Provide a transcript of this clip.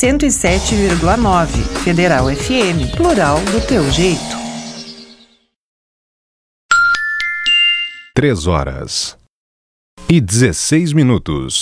107,9. Federal FM, plural do teu jeito. 3 horas e 16 minutos.